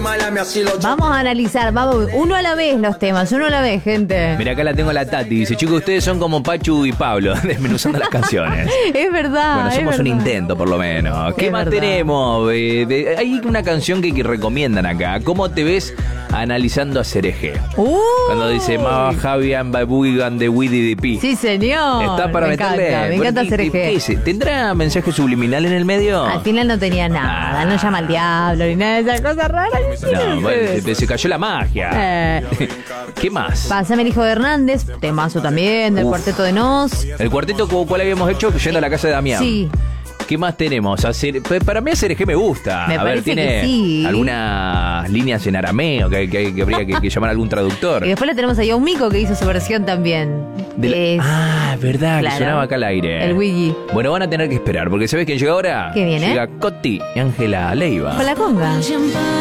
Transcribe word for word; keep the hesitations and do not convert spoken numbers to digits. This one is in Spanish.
Vamos a analizar, vamos, uno a la vez los temas, uno a la vez, gente. Mira, acá la tengo la Tati. Dice, chicos, ustedes son como Pachu y Pablo, desmenuzando las canciones. Es verdad. Bueno, somos es un verdad. intento, por lo menos. ¿Qué Es más verdad. tenemos? Eh, de- hay una canción que, que recomiendan acá. ¿Cómo te ves analizando a Cereje? Uh, Cuando dice, Ma, Javian, Babuigan, de Widdy, de Pi. Sí, señor. Está para me meterle. encanta, me encanta ¿Qué- qué- Cereje. qué es? ¿Tendrá mensaje subliminal en el medio? Al final no tenía nada, Ah. no llama al diablo ni nada de esas cosas raras. No, bueno, se, se cayó la magia. Eh. ¿Qué más? Pásame el hijo de Hernández, temazo también, del Uf. Cuarteto de Nos. El cuarteto, ¿cu- ¿cuál habíamos hecho? Yendo a la casa de Damián. Sí. ¿Qué más tenemos? Hacer, pa- para mí hacer G me gusta. Me a ver, parece tiene que sí. algunas líneas en arameo que, que- que habría que, que llamar a algún traductor. Y después le tenemos a John Mico que hizo su versión también. De la- Es ah, verdad, claro, que sonaba acá al aire. el Wiggy. Bueno, van a tener que esperar, porque ¿sabés quién llega ahora? ¿Quién viene? Llega Cotti y Ángela Leiva. con la conga.